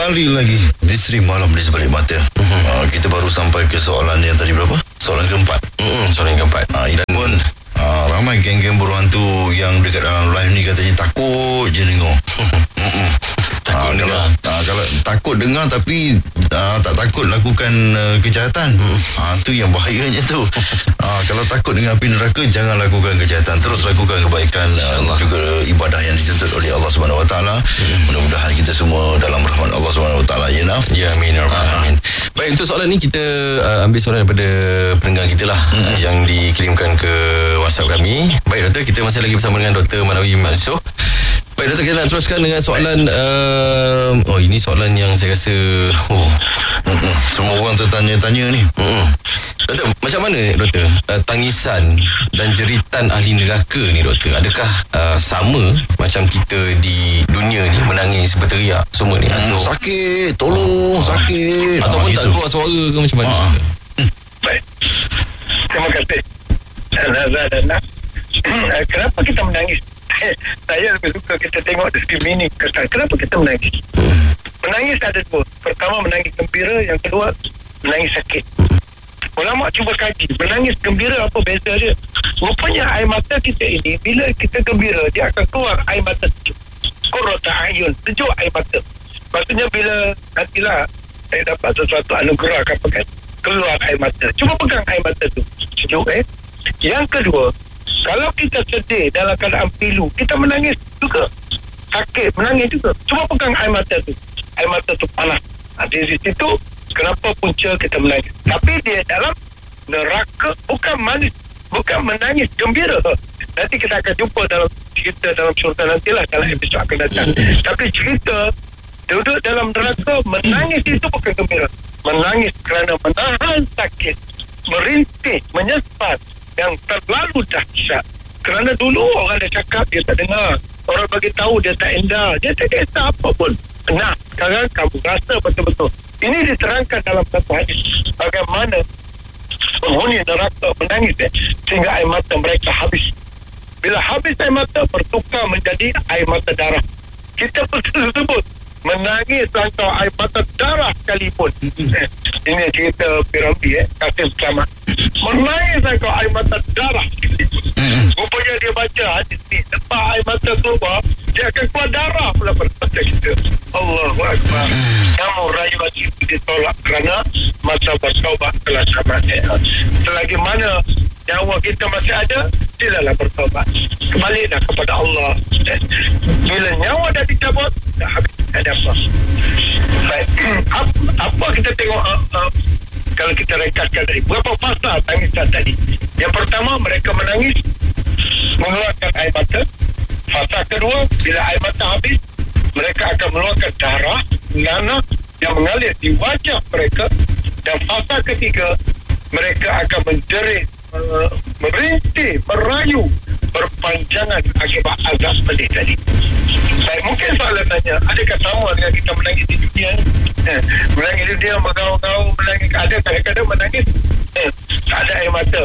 Kembali lagi Misteri Malam di Sebalik Mata. Kita baru sampai ke soalan yang tadi berapa? Soalan keempat. Soalan keempat. Itu pun ramai geng-geng buruan tu yang dekat dalam live ni katanya takut je dengar. Kalau takut dengar tapi tak takut lakukan kejahatan, tu yang bahayanya tu. Kalau takut dengan api neraka, jangan lakukan kejahatan, terus lakukan kebaikan, juga ibadah yang dituntut oleh Allah Subhanahu Wa Taala. Mudah-mudahan kita semua dalam rahmat Allah Subhanahu Wa Taala. Ya, amin. Amin. Baik, untuk soalan ni kita ambil soalan daripada pendengar kita lah, yang dikirimkan ke WhatsApp kami. Baik doktor, kita masih lagi bersama dengan Dr. Manawi Mansuh. Baik doktor, kita nak teruskan dengan soalan ini soalan yang saya rasa semua orang tertanya-tanya ni. Doktor, macam mana doktor tangisan dan jeritan ahli neraka ni doktor? Adakah sama macam kita di dunia ni menangis berteriak semua ni, atau sakit, tolong, sakit, ataupun tak keluar suara ke macam mana? Baik, terima kasih Nazar dan Nak. Kenapa kita menangis? Saya lebih suka kita tengok diskriminasi. Kenapa kita menangis? Menangis ada dua. Pertama, menangis gembira. Yang kedua, menangis sakit. Ulama cuba kaji menangis gembira apa beza dia. Rupanya air mata kita ini, bila kita gembira, dia akan keluar air mata sejuk. Qurrata ayun, sejuk air mata. Maksudnya bila nantilah saya dapat sesuatu anugerah apa kan, keluar air mata. Cuba pegang air mata tu, sejuk. Yang kedua, kalau kita sedih dalam keadaan pilu, kita menangis juga. Sakit, menangis juga. Cuba pegang air mata tu. Air mata tu panas. Di situ, kenapa punca kita menangis. Tapi dia dalam neraka, bukan manis, bukan menangis gembira. Nanti kita akan jumpa dalam cerita dalam syurga nantilah, dalam episod akan datang. Tapi cerita duduk dalam neraka, menangis itu bukan gembira. Menangis kerana menahan sakit, merintih, menyesat yang terlalu dahsyat. Kerana dulu orang dah cakap, dia tak dengar. Orang bagi tahu, dia tak endah. Dia tak kisah apa pun. Nah, sekarang kamu rasa betul-betul. Ini diterangkan dalam satu hadis. Bagaimana penghuni neraka menangis sehingga air mata mereka habis. Bila habis air mata, bertukar menjadi air mata darah. Kita pun tersebut menangis langkau air mata darah sekalipun. Ini cerita Pirambi, Kasim Selamat. Menangis langkau air mata darah sekalipun. Rupanya dia baca hadis ni, lepas air mata keluar, dia akan keluar darah pula pada mata kita. Allahu Akbar. Kamu rayu wajib ditolak kerana masa bertaubat telah tamat. Selagi mana nyawa kita masih ada, silalah bertaubat. Kembalilah kepada Allah. Bila nyawa dah dicabut, dah habis. Ada apa? Baik. Apa kita tengok kalau kita rekaskan tadi, berapa fasa tangisan tadi? Yang pertama, mereka menangis mengeluarkan air mata. Fasa kedua, bila air mata habis, mereka akan mengeluarkan darah, nanah yang mengalir di wajah mereka. Dan fasa ketiga, mereka akan menjerit, merintih, merayu, berpanjangan akibat azab pedih tadi. Baik, mungkin soalan tanya, adakah sama dengan kita menangis di dunia ni? Menangis di dunia, mengaung-gaung, menangis. Ada kadang-kadang menangis tak ada air mata.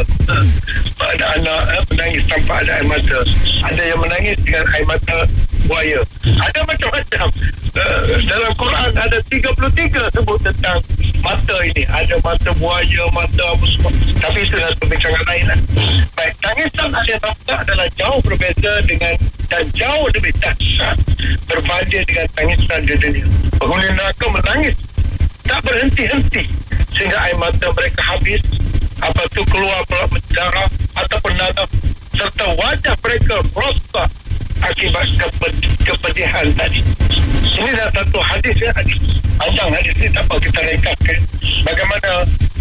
Ada anak menangis tanpa ada air mata. Ada yang menangis dengan air mata buaya. Ada macam-macam. Dalam Quran ada 33 sebut tentang mata ini. Ada mata buaya, mata apa semua. Tapi itu adalah perbincangan lain lah. Baik, tangisan ahli neraka adalah jauh berbeza dengan dan jauh lebih dahsyat berbanding dengan tangisan di dunia. Penghuni neraka menangis tak berhenti-henti sehingga air mata mereka habis, apa tu keluar darah ataupun nanah, serta wajah mereka rosak akibat kepedihan tadi. Ini adalah satu hadis hadis panjang. Hadis ini tak apa kita rekaskan. Bagaimana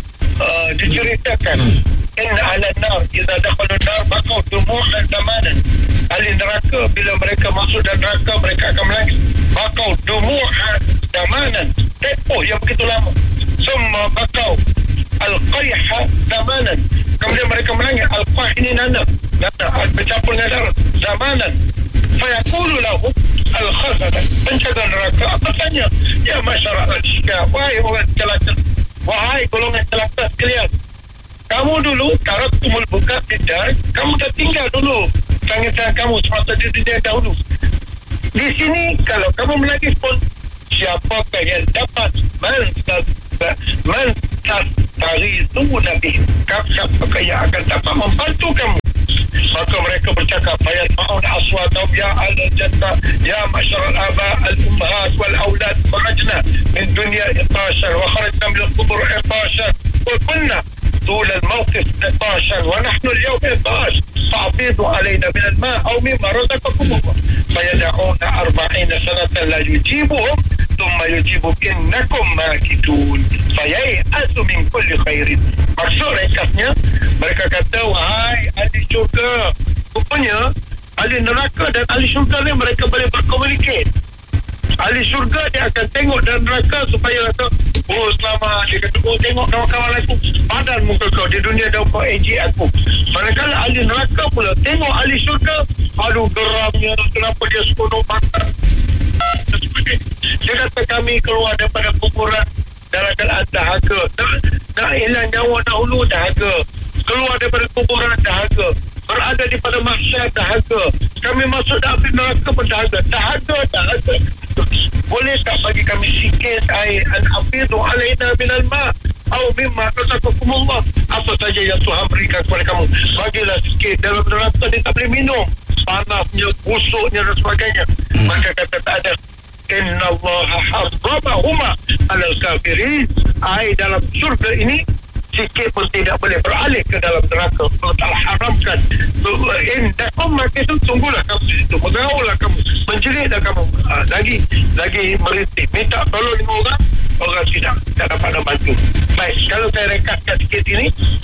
diceritakan inna ala nar idza dakhalu nar baqaw dumu'an zamanan. Ahli neraka bila mereka masuk dalam neraka, mereka akan menangis. Baqaw dumu'an zamanan, tempoh yang begitu lama. Summa baqaw al-qayha zamanan, kemudian mereka menangis. Al-qayh ini nanah bercampur dengan darah. Zamanan fayaqulu lahu al-khazanah, penjaga neraka apa tanya, ya masyarakat syika, wahai orang celaka, wahai golongan celaka sekalian, kamu dulu taraktumul buka tidak, kamu dah tinggal dulu tangisan kamu semasa di dunia dahulu. Di sini kalau kamu menangis pun siapakah yang dapat mentastarizu nabi, siapakah yang akan dapat membantu kamu? Maka mereka bercakap, fayatma'un aswatahum ya ahlal jannah ya ma'syaral aba al-ummahat wal aulad kharajna min dunya iqashan wa kharajna min al-qubur iqashan wa kunna طول الموقف 12 ونحن اليوم 12 فأفيضوا علينا من الماء أو مما رزقكم الله فيدعون 40 سنة لا يجيبهم ثم يجيب إنكم ماكثون فييأس من كل خير. Maksud ringkasnya, mereka kata, wahai ahli syurga, rupanya ahli neraka dan ahli syurga ni mereka boleh berkomunikasi. Ahli syurga dia akan tengok dan neraka supaya kata, oh selamat, dia kata, oh tengok kawan-kawan aku, padan muka kau di dunia dah kau ejek aku. Manakala ahli neraka pula tengok ahli syurga, aduh geramnya, kenapa dia seronok makan. Dia kata, kami keluar daripada kuburan dalam keadaan dahaga, nak hilang nyawa dahulu dahaga, keluar daripada kuburan dahaga, berada di pada mahsyar dahaga, kami masuk dalam neraka pun dahaga. Boleh tak bagi kami sikit air, an afidu alaina minal ma' au mimma razaqakumullah, apa saja yang Tuhan berikan kepada kamu, bagilah sikit. Dalam neraka dia tak boleh minum, panasnya, busuknya dan sebagainya. Maka kata tak ada, innallaha harramahuma alal kafirin, air dalam surga ini sikit pun tidak boleh beralih ke dalam neraka. Allah Ta'ala haramkan. Indakum makisun, tunggulah kamu di situ, mengaulah kamu, menjeritlah kamu, lagi merintih, minta tolong dengan orang tidak dapat membantu. Baik, kalau saya rekaskan sikit ini,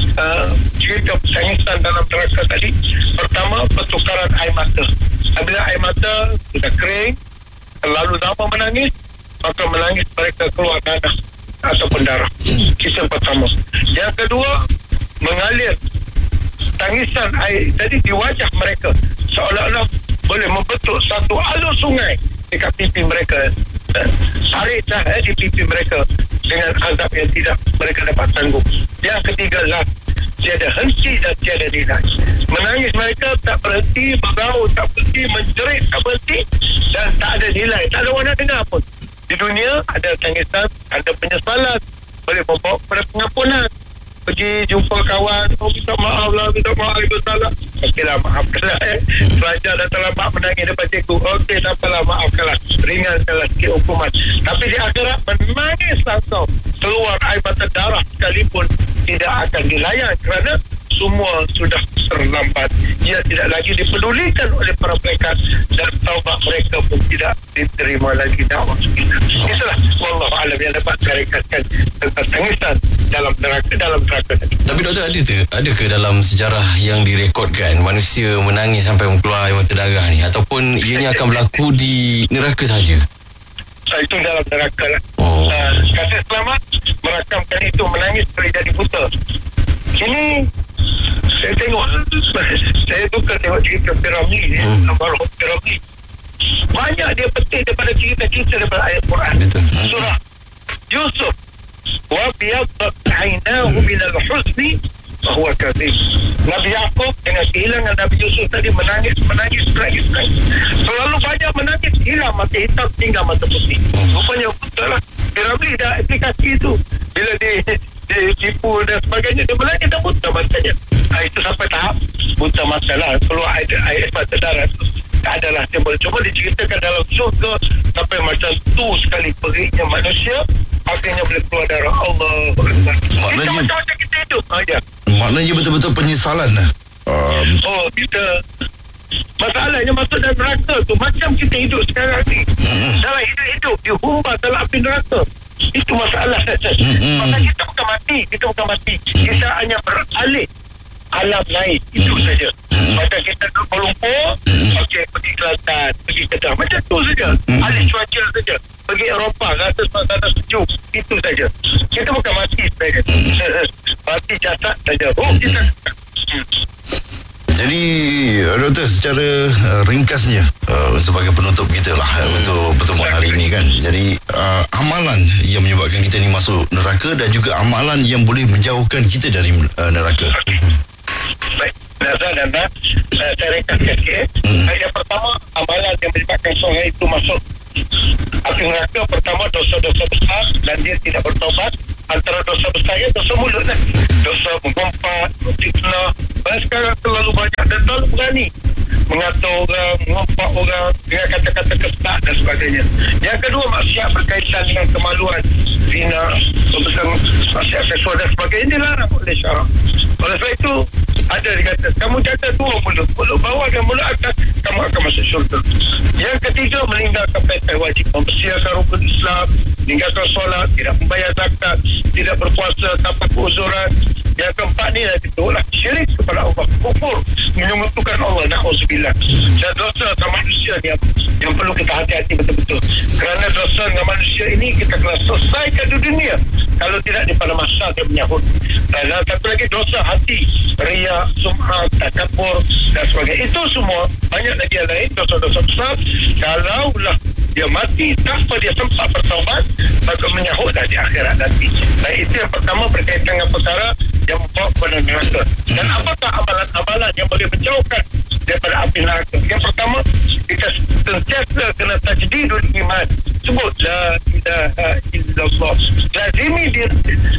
cerita tangisan dalam neraka tadi. Pertama, pertukaran air mata. Apabila air mata sudah kering, lalu lama menangis, maka menangis mereka keluar nanah ataupun darah. Kisah pertama. Yang kedua, mengalir tangisan air tadi di wajah mereka, seolah-olah boleh membentuk satu alur sungai dekat pipi mereka, tarik cahaya di pipi mereka dengan azab yang tidak mereka dapat tanggung. Yang ketiga, tiada henti dan tiada nilai. Menangis mereka tak berhenti, bergaul tak berhenti, menjerit tak berhenti, dan tak ada nilai, tak ada orang nak dengar pun. Di dunia ada tangisan, ada penyesalan, boleh membawa kepada pengampunan. Pergi jumpa kawan, oh minta maaf lah, bersalah, okeylah, maafkanlah. Pelajar dah terlambat menangis depan cikgu, okey, tak apalah, maafkanlah, ringankanlah sikit hukuman. Tapi di akhirat menangislah kau, keluar air mata darah sekalipun tidak akan dilayan kerana semua sudah terlambat. Ia tidak lagi dipedulikan oleh para malaikat dan taubat mereka pun tidak diterima lagi dakwah kita. Itulah wallahu alam yang dapat saya rekaskan tentang tangisan dalam neraka tadi. Tapi doktor, ada ke dalam sejarah yang direkodkan manusia menangis sampai keluar air mata darah ni, ataupun ianya akan berlaku di neraka saja? Itu dalam neraka lah. Kasih selamat merakamkan itu, menangis boleh jadi buta. Ini saya tengok, saya suka tengok cerita Piramli, Amarul Piramli. Banyak dia petik daripada cerita-cerita daripada ayat Quran. Surah Yusuf, wa biyaddat 'ainahu min al-huzni fa huwa kadhib. Nabi Yaqub dengan kehilangan Nabi Yusuf tadi menangis. Selalu banyak menangis, hilang mata hitam tinggal mata putih. Rupanya betul lah, Piramli dah aplikasi itu. Bila dia tipu dan sebagainya, dia menangis dan buta matanya. Itu sampai tahap buta mata lah, keluar air mata darah. Tak adalah cuma diceritakan dalam surga sampai macam tu sekali periknya manusia, akhirnya boleh keluar darah. Allah Akbar. Kita macam kita hidup aja. Maknanya betul-betul penyesalan lah. Kita masalahnya masuk dalam neraka tu macam kita hidup sekarang ni. Dalam hidup dihumbar dalam api neraka. Itu masalah. Maka kita bukan mati. Kita hanya beralih alam lain. Itu saja. Macam kita ke Kuala Lumpur, okey, pergi Kelantan, pergi Kedah, macam tu saja. Alih cuaca saja. Pergi Eropah, rasa suasana sejuk. Itu saja. Kita bukan mati saja. Mati jasad saja. Kita Jadi doktor, secara ringkasnya sebagai penutup kita lah untuk pertemuan hari ini kan. Jadi amalan yang menyebabkan kita ni masuk neraka dan juga amalan yang boleh menjauhkan kita dari neraka. Baik, Nazar dan saya ringkaskan sikit. Yang pertama, amalan yang menyebabkan seorang itu masuk Api neraka pertama dosa-dosa besar dan dia tidak bertobat. Antara dosa besarnya dosa mulut lah. Dosa mengumpat, fitnah. Dan sekarang terlalu banyak dan terlalu berani mengatur orang, mengumpat orang dengan kata-kata kesat dan sebagainya. Yang kedua, maksiat berkaitan dengan kemaluan, zina, maksiat seksual dan sebagainya, dilarang oleh syarak. Oleh sebab itu, ada dikata, kamu jaga dua mulut bawah dan mulut atas, kamu akan masuk syurga. Yang ketiga, meninggalkan perintah wajib, mempersiapkan rukun Islam, meninggalkan solat, tidak membayar zakat, tidak berpuasa tanpa keuzuran. Yang keempat ni itulah syirik kepada Allah, kufur, menyekutukan Allah, na'udzubillah. Dan dosa dengan manusia ni yang perlu kita hati-hati betul-betul. Kerana dosa dengan manusia ini kita kena selesaikan di dunia. Kalau tidak di pada masa dia menyahut. Dan satu lagi dosa hati, riya, sum'ah, takabur dan sebagainya. Itu semua banyak lagi yang lain, dosa-dosa besar. Kalaulah dia mati tanpa dia sempat bertaubat, maka menyahutlah di akhirat nanti. Baik, itu yang pertama berkaitan dengan perkara yang membawa kepada neraka. Dan apakah amalan-amalan yang boleh menjauhkan daripada api neraka? Yang pertama, kita sentiasa kena tajdidul iman. Sebut la ilaha illallah. Lazimi dia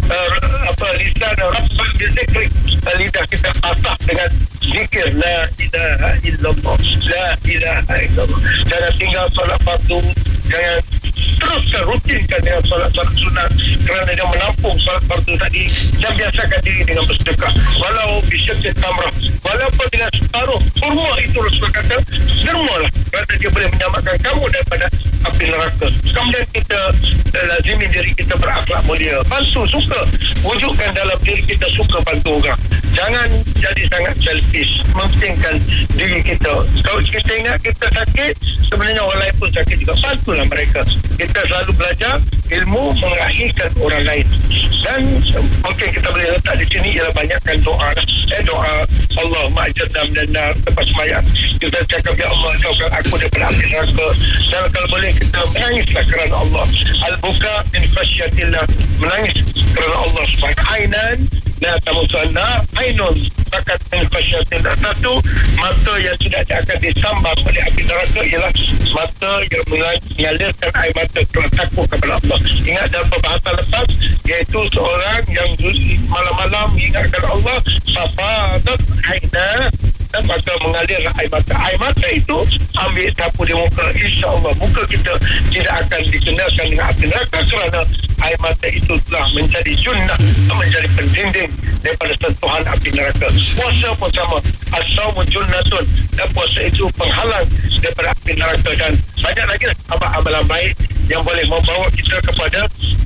lisan rabbal bizikri, lidah kita asah dengan zikir la ilaha illallah, la ilaha illallah. Jangan tinggal solat fardu, jangan teruskan rutinkan dengan solat-solat sunat, kerana dia menampung solat fardu tadi. Dan biasakan diri dengan bersedekah, walau bisyakir tamrah, walaupun dengan separuh kurma. Itu Rasulullah kata, dermalah, kerana dia boleh menyelamatkan kamu daripada api neraka. Kemudian kita lazimi diri kita berakhlak mulia, bantu, suka, wujudkan dalam diri kita suka bantu orang. Jangan jadi sangat selfish, mementingkan diri kita. Kalau kita ingat kita sakit, sebenarnya orang lain pun sakit juga, bantulah mereka. Kita selalu belajar ilmu mengakhirkan orang lain. Dan mungkin kita boleh letak di sini ialah banyakkan doa. Doa Allahumma ajirna minan nar lepas sembahyang. Kita cakap, ya Allah, jauhkan aku daripada api neraka. Dan kalau boleh kita menangislah kerana Allah. Al-buka min khasyatillah, menangis kerana Allah subhanahu ainan la tamusanna ainun bakat min khasyatillah. Satu mata yang tidak akan disambar oleh api neraka ialah mata yang mengalirkan air mata kerana takut kepada Allah. Ingat dalam perbahasan lepas, iaitu seorang yang malam-malam mengingatkan Allah, safadat aina, dan maka mengalir air mata. Air mata itu ambil sapu di muka, insya-Allah muka kita tidak akan dikenakan dengan api neraka, kerana air mata itu telah menjadi junnah, menjadi pendinding daripada sentuhan api neraka. Puasa pun sama, as-saumu junnatun, dan puasa itu penghalang daripada api neraka. Dan banyak lagi amalan baik yang boleh membawa kita kepada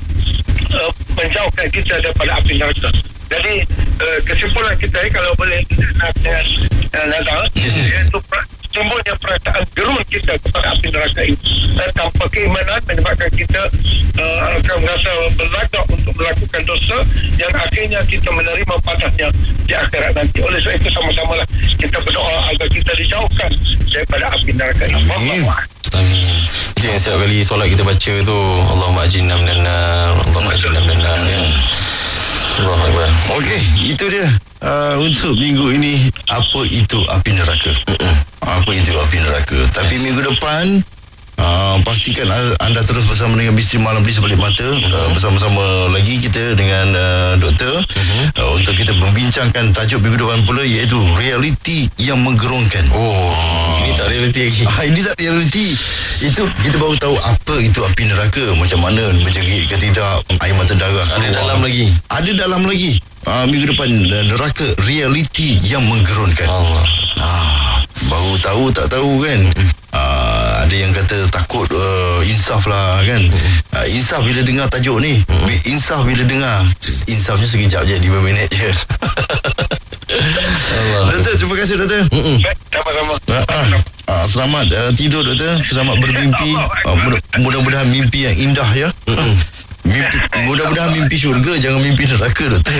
menjauhkan kita daripada api neraka. Jadi kesimpulan kita kalau boleh nak nazar, iaitu timbulnya perasaan gerun kita kepada api neraka ini. Dan tanpa keimanan menyebabkan kita akan merasa berlagak untuk melakukan dosa yang akhirnya kita menerima padanya di akhirat nanti. Oleh sebab itu sama-samalah kita berdoa agar kita dijauhkan daripada api neraka ini. Amin. Itu yang setiap kali solat kita baca tu, Allahumma ajinna minan nar, Allahumma ajinna minan nar, ya. Allahuakbar. Okey, itu dia untuk minggu ini, apa itu api neraka. Apa itu api neraka. Tapi minggu depan pastikan anda terus bersama dengan Misteri Malam di Sebalik Mata. Bersama-sama lagi kita dengan doktor untuk kita membincangkan tajuk minggu depan pula, iaitu realiti yang menggerunkan. Ini tak realiti lagi. Ini tak realiti. Itu kita baru tahu apa itu api neraka, macam mana menjerit ke tidak, air mata darah ada keluar. dalam lagi. Ada dalam lagi. Minggu depan neraka realiti yang menggerunkan. Allah. Baru tahu tak tahu kan. Ada yang kata takut insaf lah kan. Insaf bila dengar tajuk ni. Insaf bila dengar, insafnya sekejap je, 5 minit je. Doktor, terima kasih doktor. Sama-sama. Selamat tidur doktor. Selamat bermimpi. Mudah-mudahan mimpi yang indah ya. Mudah-mudahan mimpi syurga, jangan mimpi neraka doktor.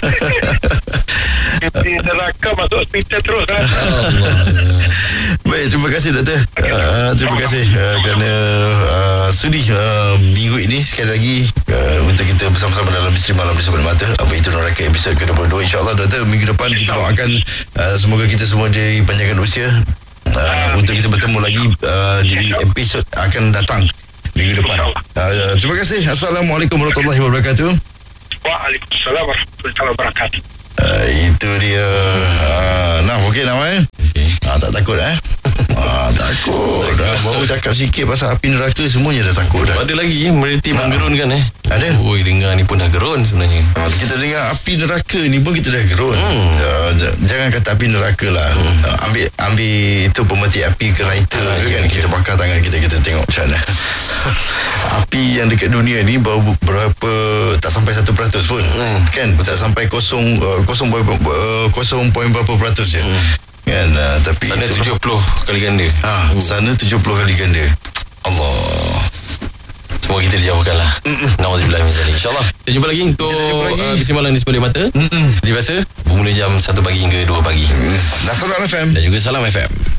Mimpi neraka masuk hospital terus kan. Baik, terima kasih doktor. Terima kasih kerana sudi minggu ini sekali lagi untuk kita bersama-sama dalam Misteri Malam di Sebalik Mata. Apa itu neraka episod ke-22, insya-Allah doktor. Minggu depan kita doakan semoga kita semua dipanjangkan usia untuk kita bertemu lagi di episod akan datang. Minggu depan. Terima kasih. Assalamualaikum warahmatullahi wabarakatuh. Waalaikumsalam warahmatullahi wabarakatuh. Itu dia. Nah, okey Nam. Tak takut takut. Baru cakap sikit pasal api neraka, semuanya dah takut dah. Ada lagi mereti menggerunkan Ada. Oi, dengar ni pun dah gerun sebenarnya. Kita dengar api neraka ni pun kita dah gerun. Jangan kata api neraka lah. Ambil itu pemeti api kereta kan. Kita bakar tangan kita tengok macam mana. Api yang dekat dunia ni baru berapa, tak sampai 1% pun. Kan, tak sampai 0 berapa peratus je. Kan, tapi sana 70 kali ganda. Sana 70 kali ganda. Allah. Semoga kita dijauhkan lah. Nauzubillah min zalik. InsyaAllah kita jumpa lagi untuk Bismillah di Sebalik Mata. Seperti biasa bermula jam 1 pagi hingga 2 pagi. Nasrul FM dan juga Salam FM.